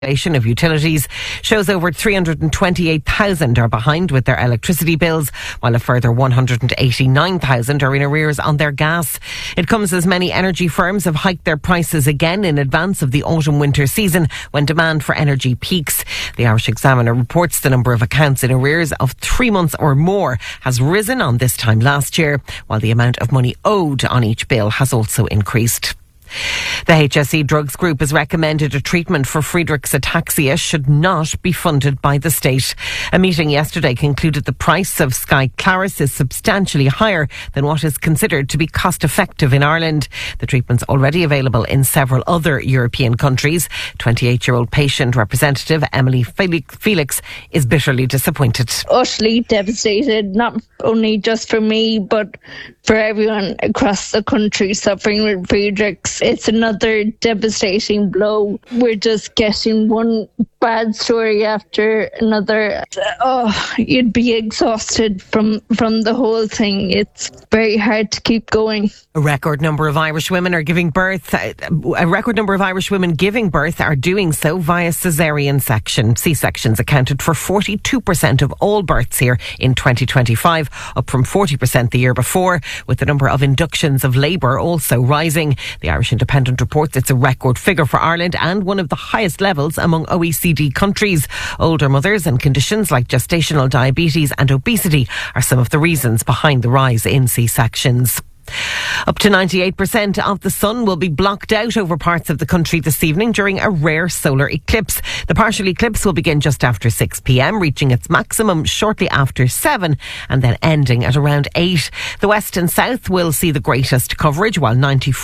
of utilities shows over 328,000 are behind with their electricity bills, while a further 189,000 are in arrears on their gas. It comes as many energy firms have hiked their prices again in advance of the autumn-winter season when demand for energy peaks. The Irish Examiner reports the number of accounts in arrears of 3 months or more has risen on this time last year, while the amount of money owed on each bill has also increased. The HSE Drugs Group has recommended a treatment for Friedreich's ataxia should not be funded by the state. A meeting yesterday concluded the price of Skyclarys is substantially higher than what is considered to be cost effective in Ireland. The treatment's already available in several other European countries. 28-year-old patient representative Emily Felix is bitterly disappointed. Utterly devastated, not only just for me but for everyone across the country suffering with Friedreich's. It's another devastating blow. We're just getting one bad story after another. You'd be exhausted from the whole thing. It's very hard to keep going. A record number of Irish women are giving birth. A record number of Irish women giving birth are doing so via caesarean section. C-sections accounted for 42% of all births here in 2025, up from 40% the year before, with the number of inductions of labour also rising. The Irish Independent reports it's a record figure for Ireland and one of the highest levels among OECD countries. Older mothers and conditions like gestational diabetes and obesity are some of the reasons behind the rise in C-sections. Up to 98% of the sun will be blocked out over parts of the country this evening during a rare solar eclipse. The partial eclipse will begin just after 6 p.m, reaching its maximum shortly after 7 and then ending at around 8. The west and south will see the greatest coverage, while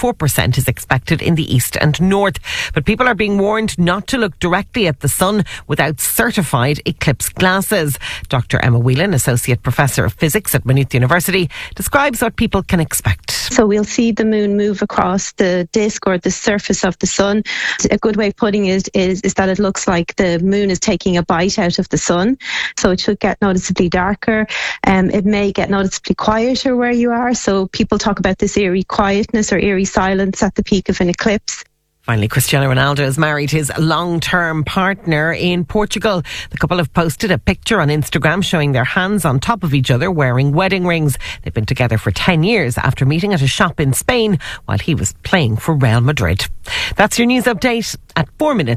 94% is expected in the east and north. But people are being warned not to look directly at the sun without certified eclipse glasses. Dr. Emma Whelan, Associate Professor of Physics at Maynooth University, describes what people can expect. So we'll see the moon move across the disk or the surface of the sun. A good way of putting it is that it looks like the moon is taking a bite out of the sun. So it should get noticeably darker. It may get noticeably quieter where you are. So people talk about this eerie quietness or eerie silence at the peak of an eclipse. Finally, Cristiano Ronaldo has married his long-term partner in Portugal. The couple have posted a picture on Instagram showing their hands on top of each other wearing wedding rings. They've been together for 10 years after meeting at a shop in Spain while he was playing for Real Madrid. That's your news update at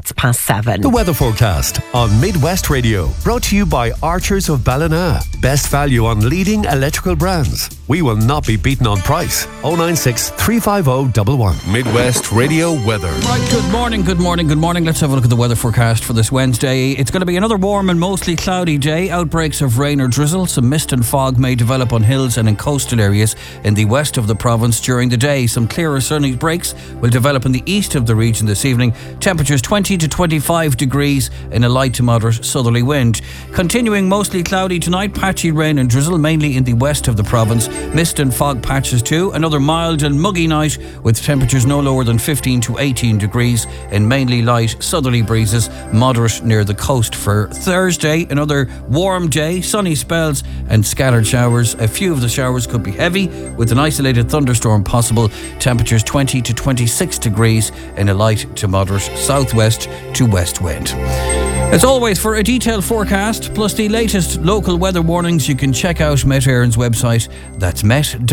7:04. The weather forecast on Midwest Radio, brought to you by Archers of Ballina. Best value on leading electrical brands. We will not be beaten on price. 096 350 111. Midwest Radio weather. Right, good morning. Let's have a look at the weather forecast for this Wednesday. It's going to be another warm and mostly cloudy day. Outbreaks of rain or drizzle. Some mist and fog may develop on hills and in coastal areas in the west of the province during the day. Some clearer sunny breaks will develop in the east of the region this evening. Temperatures 20 to 25 degrees in a light to moderate southerly wind. Continuing mostly cloudy tonight. Patchy rain and drizzle mainly in the west of the province. Mist and fog patches too. Another mild and muggy night with temperatures no lower than 15 to 18 degrees and mainly light southerly breezes, moderate near the coast. For Thursday, another warm day, sunny spells and scattered showers. A few of the showers could be heavy with an isolated thunderstorm possible. Temperatures 20 to 26 degrees in a light to moderate southwest to west wind. As always, for a detailed forecast plus the latest local weather warnings, you can check out Met Éireann's website. That's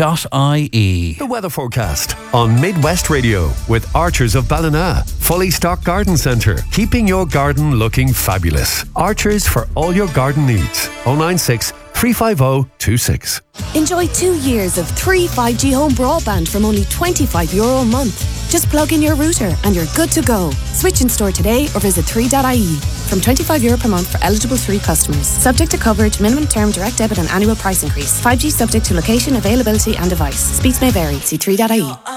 met.ie. The weather forecast on Midwest Radio with Archers of Ballina. Fully stocked garden centre, keeping your garden looking fabulous. Archers for all your garden needs. 096 350 26. Enjoy 2 years of 3 5G home broadband from only €25 a month. Just plug in your router and you're good to go. Switch in store today or visit 3.ie. From €25 per month for eligible 3 customers. Subject to coverage, minimum term, direct debit and annual price increase. 5G subject to location, availability and device. Speeds may vary. See 3.ie.